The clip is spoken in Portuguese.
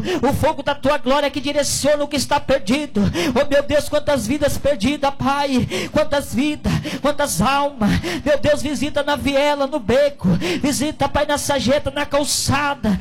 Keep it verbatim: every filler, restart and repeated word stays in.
O fogo da tua glória que direciona o que está perdido. Oh meu Deus, quantas vidas perdidas, Pai. Quantas vidas, quantas almas. Meu Deus, visita na viela, no beco. Visita, Pai, na sarjeta, na calçada.